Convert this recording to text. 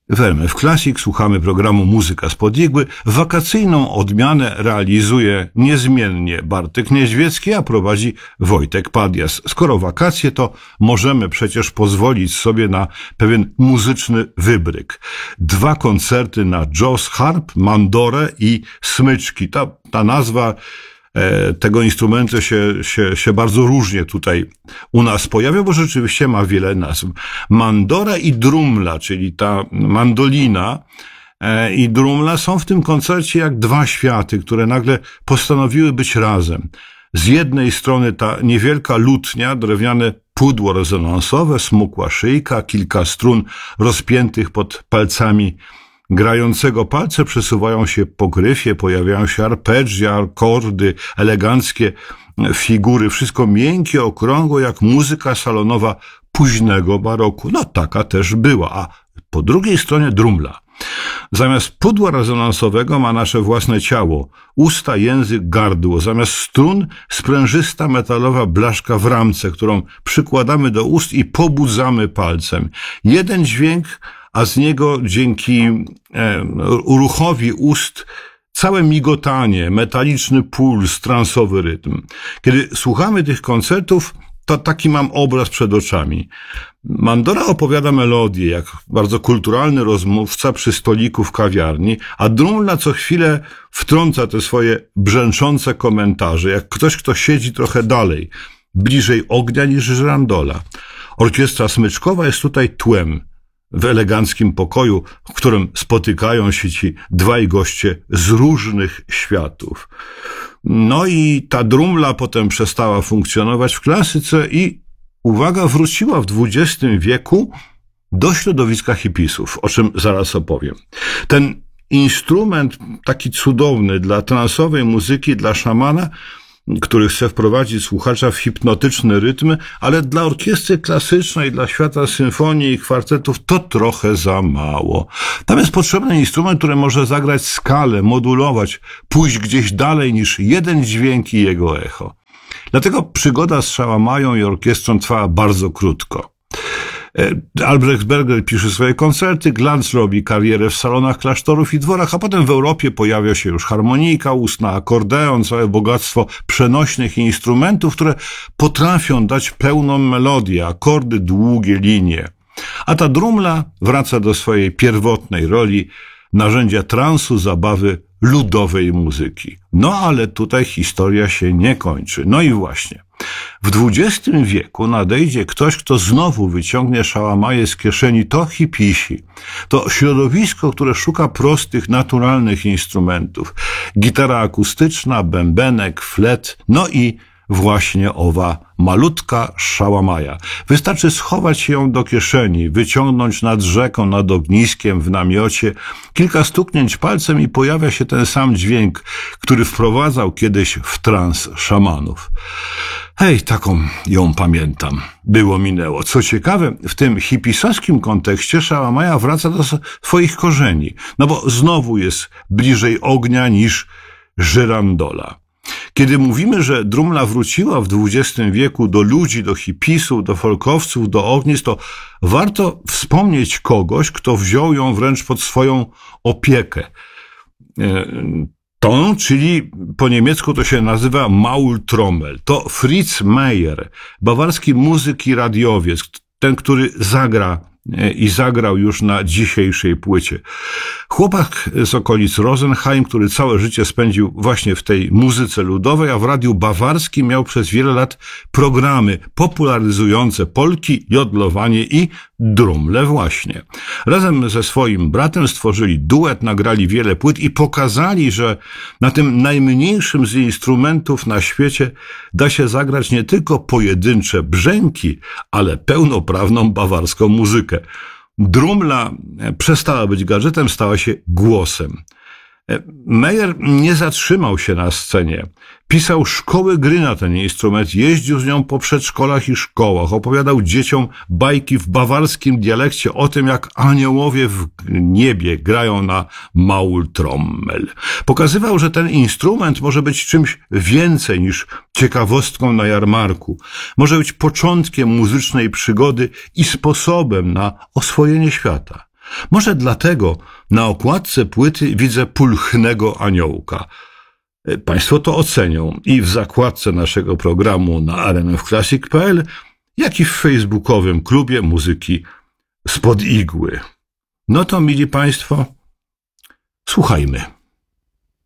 W RMF Classic słuchamy programu Muzyka spod igły. Wakacyjną odmianę realizuje niezmiennie Bartek Niedźwiecki, a prowadzi Wojtek Padias. Skoro wakacje, to możemy przecież pozwolić sobie na pewien muzyczny wybryk. 2 koncerty na Jaws Harp, Mandorę i smyczki. Ta nazwa tego instrumentu się bardzo różnie tutaj u nas pojawia, bo rzeczywiście ma wiele nazw. Mandora i drumla, czyli ta mandolina i drumla są w tym koncercie jak 2 światy, które nagle postanowiły być razem. Z jednej strony ta niewielka lutnia, drewniane pudło rezonansowe, smukła szyjka, kilka strun rozpiętych pod palcami grającego. Palce przesuwają się po gryfie, pojawiają się arpeggia, akordy, eleganckie figury, wszystko miękkie, okrągłe, jak muzyka salonowa późnego baroku. No taka też była, a po drugiej stronie drumla. Zamiast pudła rezonansowego ma nasze własne ciało, usta, język, gardło. Zamiast strun sprężysta metalowa blaszka w ramce, którą przykładamy do ust i pobudzamy palcem. Jeden dźwięk, a z niego dzięki ruchowi ust całe migotanie, metaliczny puls, transowy rytm. Kiedy słuchamy tych koncertów, to taki mam obraz przed oczami. Mandora opowiada melodię, jak bardzo kulturalny rozmówca przy stoliku w kawiarni, a drumla co chwilę wtrąca te swoje brzęczące komentarze, jak ktoś, kto siedzi trochę dalej, bliżej ognia niż żrandola. Orkiestra smyczkowa jest tutaj tłem w eleganckim pokoju, w którym spotykają się ci 2 goście z różnych światów. No i ta drumla potem przestała funkcjonować w klasyce i, uwaga, wróciła w XX wieku do środowiska hipisów, o czym zaraz opowiem. Ten instrument taki cudowny dla transowej muzyki, dla szamana, który chce wprowadzić słuchacza w hipnotyczny rytm, ale dla orkiestry klasycznej, dla świata symfonii i kwartetów to trochę za mało. Tam jest potrzebny instrument, który może zagrać skalę, modulować, pójść gdzieś dalej niż jeden dźwięk i jego echo. Dlatego przygoda z Szałamają i orkiestrą trwała bardzo krótko. Albrecht Berger pisze swoje koncerty, Glanz robi karierę w salonach klasztorów i dworach, a potem w Europie pojawia się już harmonika ustna, akordeon, całe bogactwo przenośnych instrumentów, które potrafią dać pełną melodię, akordy, długie linie. A ta drumla wraca do swojej pierwotnej roli narzędzia transu, zabawy, ludowej muzyki. No ale tutaj historia się nie kończy. No i właśnie. W XX wieku nadejdzie ktoś, kto znowu wyciągnie szałamaję z kieszeni. To hipisi. To środowisko, które szuka prostych, naturalnych instrumentów. Gitara akustyczna, bębenek, flet, no i właśnie owa malutka szałamaja. Wystarczy schować ją do kieszeni, wyciągnąć nad rzeką, nad ogniskiem, w namiocie, kilka stuknięć palcem i pojawia się ten sam dźwięk, który wprowadzał kiedyś w trans szamanów. Hej, taką ją pamiętam. Było, minęło. Co ciekawe, w tym hipisowskim kontekście szałamaja wraca do swoich korzeni, no bo znowu jest bliżej ognia niż żyrandola. Kiedy mówimy, że drumla wróciła w XX wieku do ludzi, do hipisów, do folkowców, do ognisk, to warto wspomnieć kogoś, kto wziął ją wręcz pod swoją opiekę. Tą, czyli po niemiecku to się nazywa Maultrommel. To Fritz Meyer, bawarski muzyk i radiowiec, ten, który zagrał już na dzisiejszej płycie. Chłopak z okolic Rosenheim, który całe życie spędził właśnie w tej muzyce ludowej, a w radiu bawarskim miał przez wiele lat programy popularyzujące polki, jodlowanie i drumle właśnie. Razem ze swoim bratem stworzyli duet, nagrali wiele płyt i pokazali, że na tym najmniejszym z instrumentów na świecie da się zagrać nie tylko pojedyncze brzęki, ale pełnoprawną bawarską muzykę. Drumla przestała być gadżetem, stała się głosem. Meyer nie zatrzymał się na scenie. Pisał szkoły gry na ten instrument, jeździł z nią po przedszkolach i szkołach, opowiadał dzieciom bajki w bawarskim dialekcie o tym, jak aniołowie w niebie grają na Maultrommel. Pokazywał, że ten instrument może być czymś więcej niż ciekawostką na jarmarku. Może być początkiem muzycznej przygody i sposobem na oswojenie świata. Może dlatego na okładce płyty widzę pulchnego aniołka. Państwo to ocenią i w zakładce naszego programu na rmfclassic.pl, jak i w facebookowym klubie muzyki Spod Igły. No to, mili Państwo, słuchajmy.